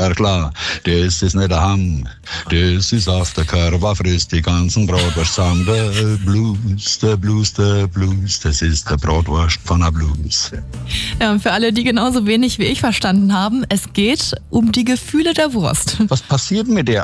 ja klar, das ist nicht der Ham, das ist auf der Körper, frisst die ganzen Bratwurst zusammen. Der Blues, der Blues, der Blues, das ist der Bratwurst von der Blues. Ja, und für alle, die genauso wenig wie ich verstanden haben, es geht um die Gefühle der Wurst. Was passiert mit der